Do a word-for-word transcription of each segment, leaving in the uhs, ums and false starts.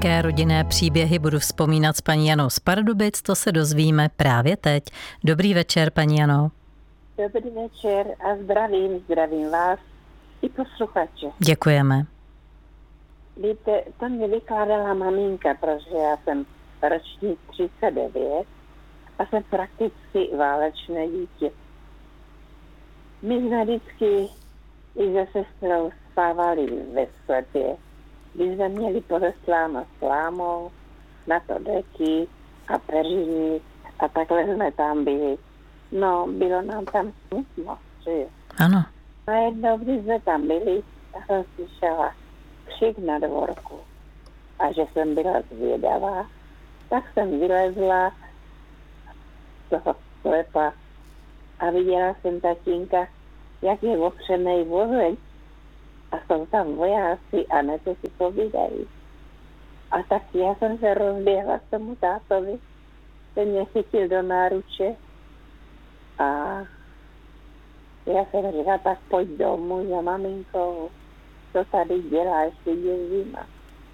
Jaké rodinné příběhy budu vzpomínat s paní Janou z Pardubic, to se dozvíme právě teď. Dobrý večer, paní Jano. Dobrý večer a zdravím, zdravím vás i posluchače. Děkujeme. Víte, to mě vykládala maminka, protože já jsem ročník třicet devět a jsem prakticky válečné dítě. My jsme vždycky i se sestrou spávali ve sklepě, kdy jsme měli podesláno slámou, na to deky a peřiny a takhle jsme tam byli. No, bylo nám tam smutno, že jo. Ano. Najednou, když jsme tam byli, tak jsem slyšela křik na dvorku. A že jsem byla zvědavá, tak jsem vylezla z toho sklepa a viděla jsem tatínka, jak je opřenej vozeň a jsou tam vojáci a něco si povídají. A tak já jsem se rozběhla k tomu tátovi, ten mě chytil do náruče a já jsem říkala, tak pojď domů za maminkou, co tady dělá, ještě je zima.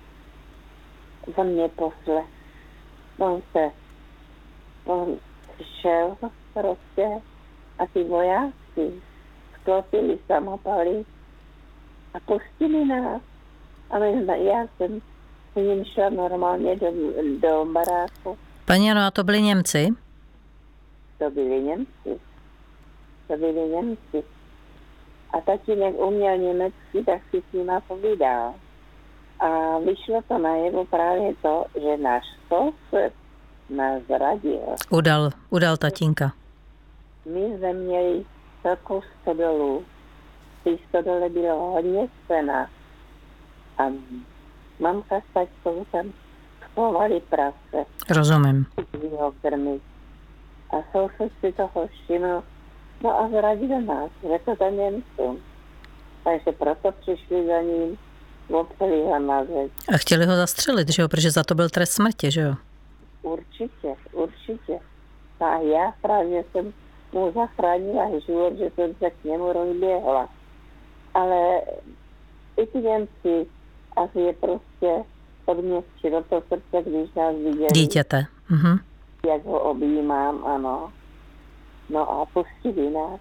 On mě posle. On se, on šel prostě a ty vojáci sklopili samopaly a pustili nás. A my, já jsem s ním šla normálně do, do baráku. Paní Jano, a to byli Němci? To byli Němci. To byli Němci. A tatínek uměl německy, tak si s nima povídal. A vyšlo to najevo právě to, že náš soused nás zradil. Udal, udal tatínka. My jsme měli velkou stodolu. V té stodole bylo hodně sena. A mamka s taťkou tam schovali prase. Rozumím. Ho krmit. A soused si toho všiml. No a zradil nás, řekl to Němcům. Takže proto přišli za ním, opřeli ho na zeď. A chtěli ho zastřelit, že jo? Protože za to byl trest smrti, že jo? Určitě, určitě. A já právě jsem mu zachránila život, že jsem se k němu rozběhla. Ale i ty Němci asi je prostě od mě do to srdce, když nás viděli. Dítěte. Mhm. Jak ho objímám, ano. No a pustili nás.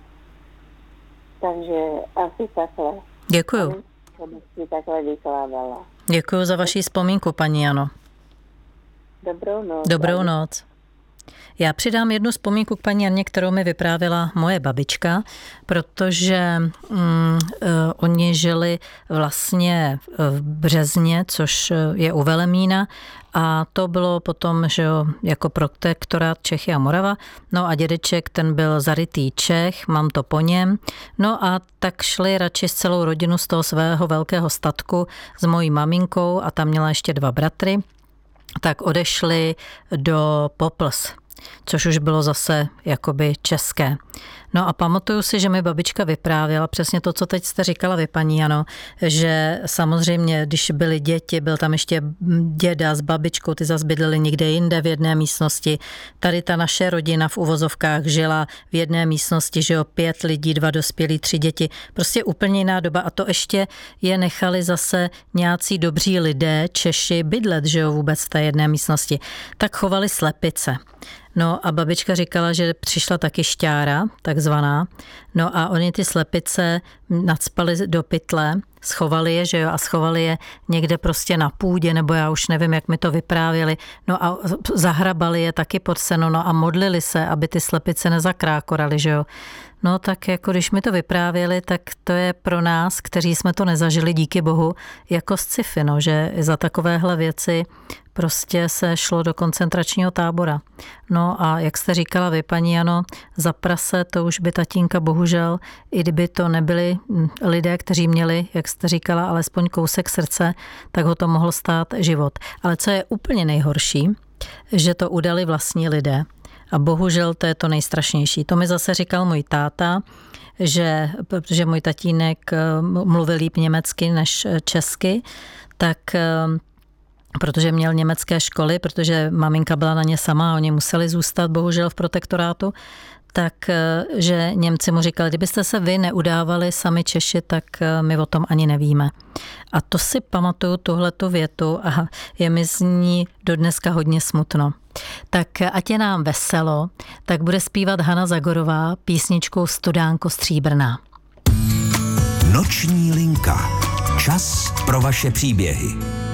Takže asi takhle. Děkuju. To bych si takhle vykládala. Děkuju za vaši vzpomínku, paní Jano. Dobrou noc. Dobrou noc. Já přidám jednu vzpomínku k paní Janě, kterou mi vyprávěla moje babička, protože mm, oni žili vlastně v Březně, což je u Velemína, a to bylo potom, že jo, jako protektorát Čechy a Morava. No a dědeček, ten byl zarytý Čech, mám to po něm. No a tak šli radši s celou rodinu z toho svého velkého statku s mojí maminkou a tam měla ještě dva bratry, tak odešli do Popls, což už bylo zase jakoby české. No a pamatuju si, že mi babička vyprávěla přesně to, co teď jste říkala vy, paní Jano, že samozřejmě, když byly děti, byl tam ještě děda s babičkou, ty zas bydleli někde jinde v jedné místnosti. Tady ta naše rodina v uvozovkách žila v jedné místnosti, že jo, pět lidí, dva dospělí, tři děti. Prostě úplně jiná doba a to ještě je nechali zase nějací dobří lidé, Češi, bydlet, že jo, vůbec v té jedné místnosti. Tak chovali slepice. No a babička říkala, že přišla taky šťára, takzvaná. No a oni ty slepice nacpali do pytle, schovali je, že jo, a schovali je někde prostě na půdě, nebo já už nevím, jak mi to vyprávěli. No a zahrabali je taky pod seno, no a modlili se, aby ty slepice nezakrákoraly, že jo. No tak jako když mi to vyprávěli, tak to je pro nás, kteří jsme to nezažili, díky bohu, jako sci-fi, no, že za takovéhle věci prostě se šlo do koncentračního tábora. No a jak jste říkala vy, paní Jano, za prase to už by tatínka bohužel, i kdyby to nebyli lidé, kteří měli, jak jste říkala, alespoň kousek srdce, tak ho to mohlo stát život. Ale co je úplně nejhorší, že to udali vlastní lidé. A bohužel to je to nejstrašnější. To mi zase říkal můj táta, že, protože můj tatínek mluvil líp německy než česky, tak protože měl německé školy, protože maminka byla na ně sama a oni museli zůstat bohužel v protektorátu, tak že Němci mu říkali, kdybyste se vy neudávali sami Češi, tak my o tom ani nevíme. A to si pamatuju, tuhletu větu, a je mi z ní dodneska hodně smutno. Tak ať je nám veselo, tak bude zpívat Hana Zagorová písničkou Studánko stříbrná. Noční linka. Čas pro vaše příběhy.